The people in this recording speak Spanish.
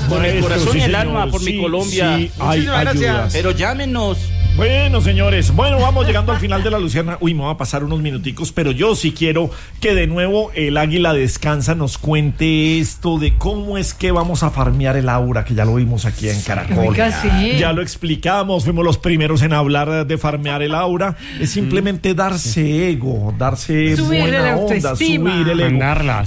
con el corazón sí, y el señor, alma por mi Colombia. Sí, hay ayudas. Pero llámenos. Bueno, señores, vamos llegando al final de la Luciana. Uy, me va a pasar unos minuticos, pero yo sí quiero que de nuevo el Águila Descansa nos cuente esto de cómo es que vamos a farmear el aura, que ya lo vimos aquí en Caracol. Oiga, sí. Ya lo explicamos, fuimos los primeros en hablar de farmear el aura. Es simplemente darse ego, darse Subirle buena la onda, autoestima. subir el ego. Mandarla.